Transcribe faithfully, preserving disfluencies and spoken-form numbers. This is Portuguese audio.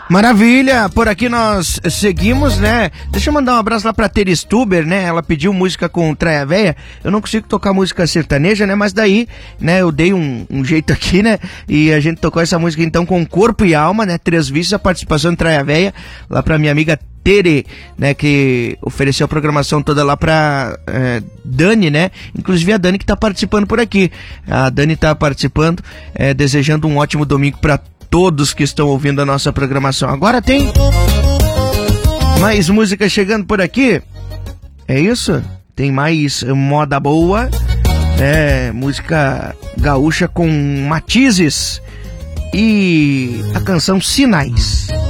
Maravilha, por aqui nós seguimos, né? Deixa eu mandar um abraço lá pra Terestuber, né? Ela pediu música com Traia Véia. Eu não consigo tocar música sertaneja, né? Mas daí, né, eu dei um, um jeito aqui, né? E a gente tocou essa música então com corpo e alma, né? Três Vícios, a participação de Traia Véia, lá pra minha amiga Tere, né, que ofereceu a programação toda lá pra é, Dani, né, inclusive a Dani que tá participando por aqui, a Dani tá participando, é, desejando um ótimo domingo pra todos que estão ouvindo a nossa programação. Agora tem mais música chegando por aqui, é isso? Tem mais moda boa, é, música gaúcha com matizes e a canção Sinais.